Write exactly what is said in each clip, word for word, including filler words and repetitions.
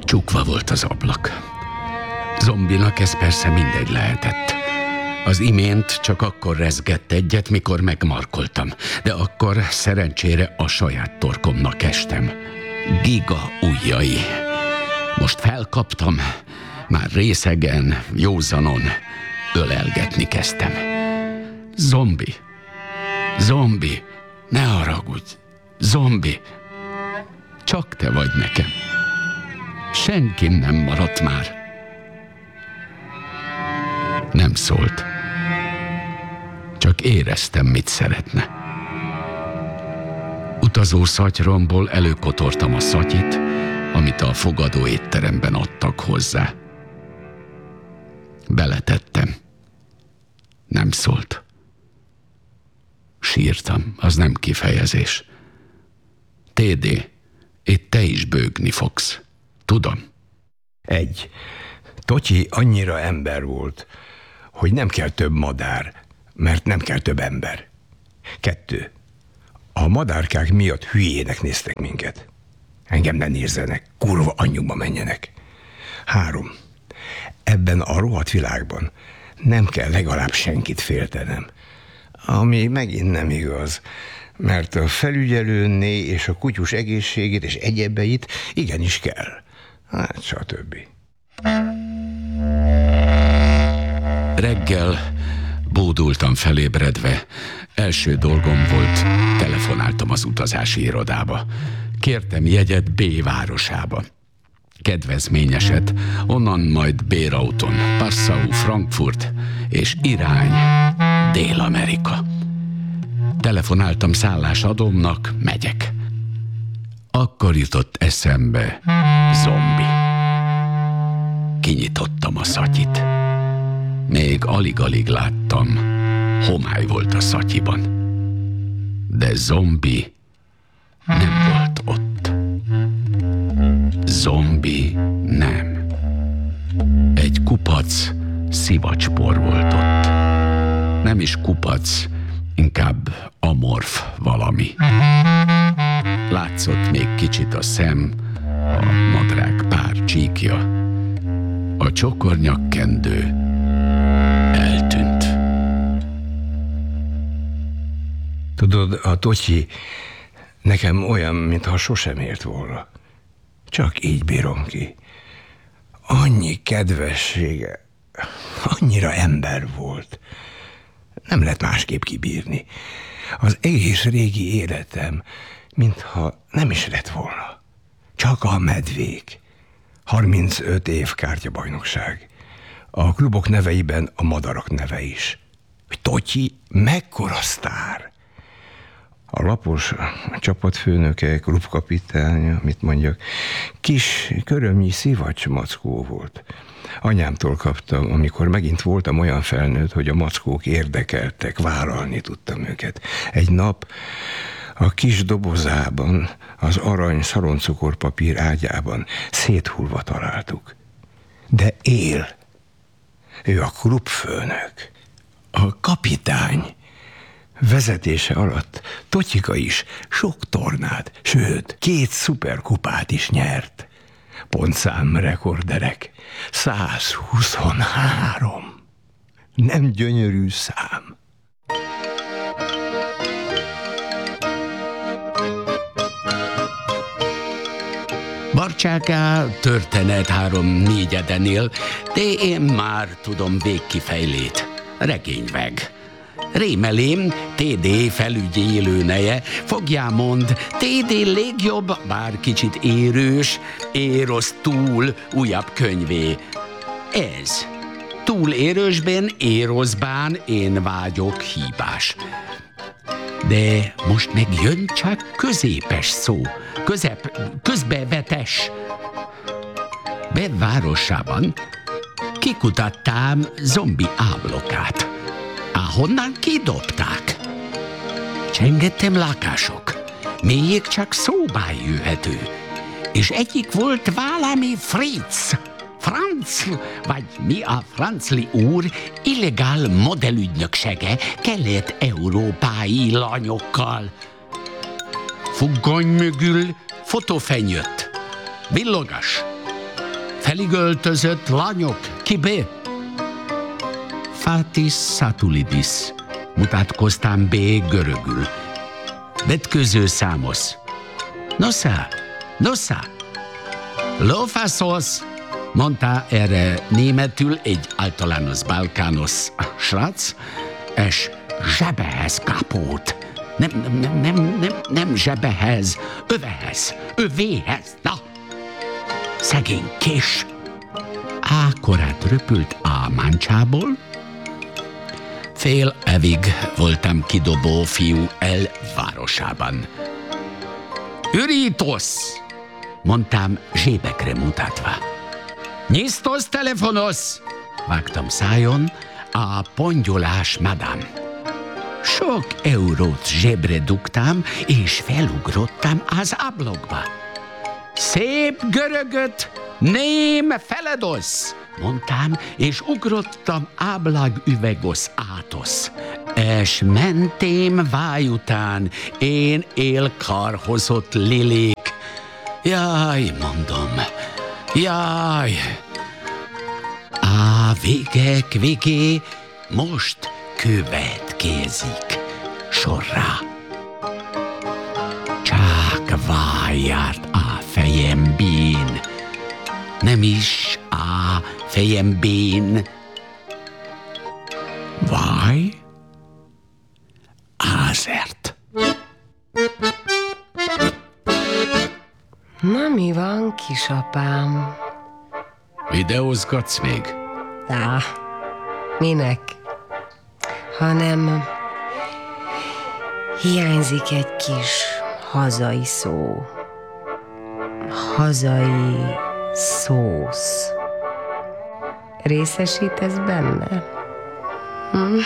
Csukva volt az ablak. Zombinak ez persze mindegy lehetett. Az imént csak akkor rezgett egyet, mikor megmarkoltam, de akkor szerencsére a saját torkomnak estem. Giga ujjai. Most felkaptam, már részegen, józanon ölelgetni kezdtem. Zombi, zombi, ne haragudj, zombi, csak te vagy nekem. Senki nem maradt már. Nem szólt. Csak éreztem, mit szeretne. Utazó szatyromból előkotortam a szatyit, amit a fogadó étteremben adtak hozzá. Beletettem. Nem szólt. Sírtam, az nem kifejezés. té dé, itt te is bőgni fogsz. Tudom. Egy. Totyi annyira ember volt, hogy nem kell több madár, mert nem kell több ember. Kettő. A madárkák miatt hülyének néztek minket. Engem ne nézzenek, kurva anyjukba menjenek. Három. Ebben a rohadt világban nem kell legalább senkit féltenem. Ami megint nem igaz, mert a felügyelőné és a kutyus egészségét és egyebeit igenis kell. Hát, stb. Reggel bódultam felébredve. Első dolgom volt, telefonáltam az utazási irodába. Kértem jegyet B városába. Kedvezményeset, onnan majd bérauton, Passau, Frankfurt és irány Dél-Amerika. Telefonáltam szállásadómnak, megyek. Akkor jutott eszembe zombi. Kinyitottam a szatyit. Még alig-alig láttam, homály volt a szatyiban. De zombi nem volt ott. Zombi nem. Egy kupac szivacspor volt ott. Nem is kupac, inkább amorf valami. Látszott még kicsit a szem, a nadrág pár csíkja. A csokornyakkendő eltűnt. Tudod, a Totyi nekem olyan, mintha sosem ért volna. Csak így bírom ki. Annyi kedvessége, annyira ember volt. Nem lehet másképp kibírni. Az egész régi életem, mintha nem is lett volna. Csak a medvék. harmincöt év kártyabajnokság. A klubok neveiben a madarak neve is. Totyi mekkora sztár! A lapos a csapatfőnöke, klubkapitánya, mit mondjak, kis körömnyi szivacs mackó volt. Anyámtól kaptam, amikor megint voltam olyan felnőtt, hogy a mackók érdekeltek, vállalni tudtam őket. Egy nap a kis dobozában, az arany szaloncukorpapír ágyában széthullva találtuk. De él. Ő a klubfőnök, a kapitány. Vezetése alatt Totyika is sok tornát, sőt, két szuperkupát is nyert. Pontszám rekorderek, száz huszonhárom. Nem gyönyörű szám. Barcsáká történet három négyedenél, de én már tudom végkifejlét. Regényveg. Rémelém, té dé felügyelőneje, fogjá mond, té dé legjobb, bár kicsit érős, érosz túl újabb könyvé. Ez. Túl érősben, éroszbán én vágyok hibás. De most meg jön csak középes szó, közep, közbevetes. Bevárosában kikutattam zombi áblokát. Ahonnan kidobták. Csengettem lakások, melyik csak szóba jöhető. És egyik volt valami Fritz, Franz, vagy mi a francli úr, illegál modellügynöksége kelet-európai lányokkal. Fugony mögül fotófeny jött. Villogas. feligöltözött lányok, kibé? Fatis Satulidis, mutatkoztam bé görögül. Vetköző számosz. Nosza, nosza. Lófaszosz, mondta erre németül egy általános balkános srác, és zsebehez kapott. Nem, nem, nem, nem, nem zsebehez, övehez, övéhez, na. Szegény kés. Ákorát röpült a máncsából. Fél evig voltam kidobó fiú el városában. Ürítosz, mondtam zsébekre mutatva. Nyisztosz telefonosz, vágtam szájon, a pongyolás madám. Sok eurót zsebre dugtam, és felugrottam az ablakba. Szép görögöt nem feledosz, mondtam, és ugrottam ablaküvegos átosz. És mentem váj után, én élkarhozott lilik. Jaj, mondom, jaj. A végek végé most következik sorra. Csak váj járt a fejembén, nem is a fejembén. Vaj, azért. Na, mi van, kisapám? Videózgatsz még? Á, minek? Hanem hiányzik egy kis hazai szó. Hazai szósz. Részesítesz benne? Hm?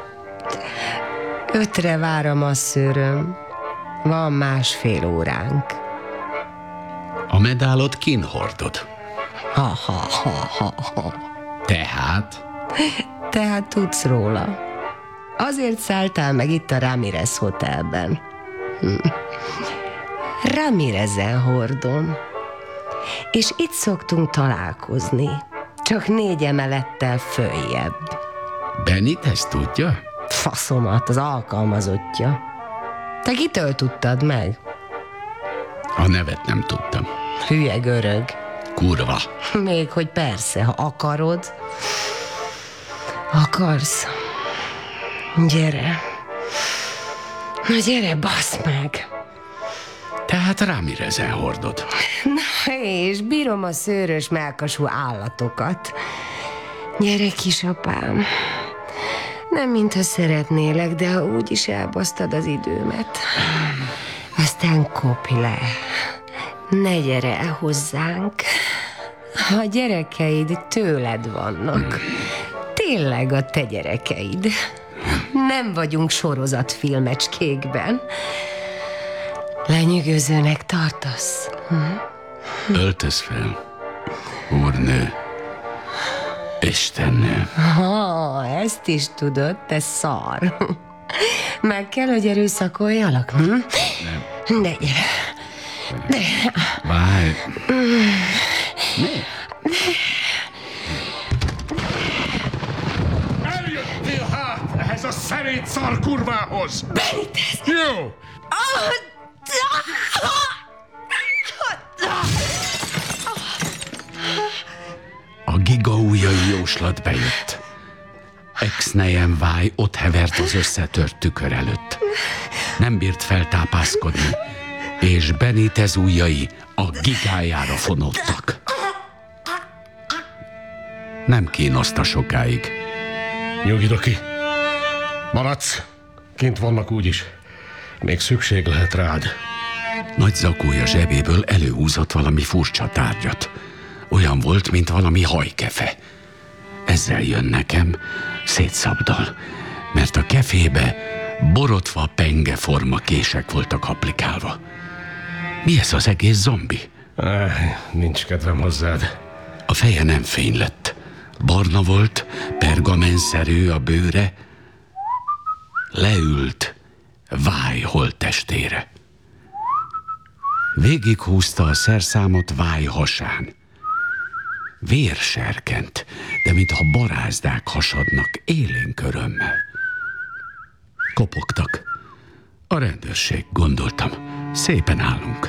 Ötre vár a masszőröm. Van másfél óránk. A medálot kin hordod. Ha, ha, ha, ha, ha. Tehát? Tehát tudsz róla. Azért szálltál meg itt a Ramirez Hotelben. Hm. Ramirezen hordom. És itt szoktunk találkozni. Csak négy emelettel följebb. Benit ezt tudja? Faszomat, az alkalmazottja. Te kitől tudtad meg? A nevet nem tudtam. Hülye görög. Kurva. Még hogy persze, ha akarod. Akarsz? Gyere. Na gyere, bassz meg. Tehát Ramirezen hordod. Na és bírom a szőrös mellkasú állatokat. Gyere, kisapám. Nem mintha szeretnélek, de úgyis elbasztad az időmet. Aztán kopj le. Ne gyere el hozzánk. A gyerekeid tőled vannak. Tényleg a te gyerekeid. Nem vagyunk sorozatfilmecskékben. Lenyűgözőnek tartasz? Hm? Öltöz fel, úrnő, istennő. Ha, ezt is tudod, te szar. Meg kell, hogy erőszakoljalak? Hm? Nem. De gyere. De. Várj. Ne. Eljöttél hát ehhez a szerét szar kurvához! Benitez! Jó! A gigaújjai jóslat bejött. Ex-nejem Váj ott hevert az összetört tükör előtt. Nem bírt feltápászkodni, és Benitez ujjai a gigájára fonódtak. Nem kínoszta sokáig. Nyugodj ki! Maradsz! Kint vannak úgyis. Még szükség lehet rád. Nagy zakója zsebéből előhúzott valami furcsa tárgyat. Olyan volt, mint valami hajkefe. Ezzel jön nekem, szétszabdal, mert a kefébe borotva pengeforma kések voltak applikálva. Mi ez az egész zombi? Eh, nincs kedvem hozzád. A feje nem fény lett. Barna volt, pergamenszerű a bőre. Leült Váj holttestére. Végighúzta a szerszámot Váj hasán. Vér serkent, de mintha barázdák hasadnak élénk örömmel. Kopogtak. A rendőrség, gondoltam. Szépen állunk.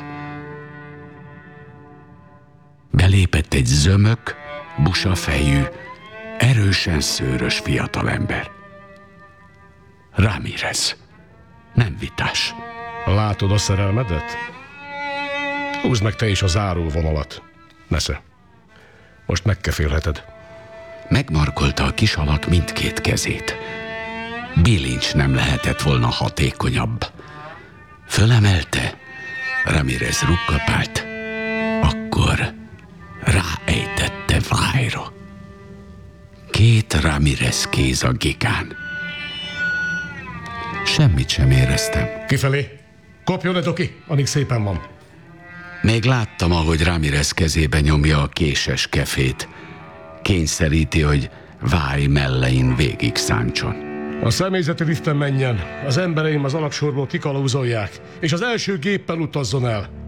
Belépett egy zömök, busafejű, erősen szőrös fiatalember. Ramirez. Nem vitás. Látod a szerelmedet? Húzd meg te is a záróvonalat. Nesze. Most megkefélheted. Megmarkolta a kis alak mindkét kezét. Bilincs nem lehetett volna hatékonyabb. Fölemelte, Ramirez rukkapált, akkor ráejtette vájra. Két Ramirez kéz a gigán. Semmit sem éreztem. Kifelé. Kopjon-e, Doki, amíg szépen van. Még láttam, ahogy Ramirez kezébe nyomja a késes kefét. Kényszeríti, hogy váj mellein végig száncson. A személyzeti liften menjen, az embereim az alaksorból kikalauzolják, és az első géppel utazzon el.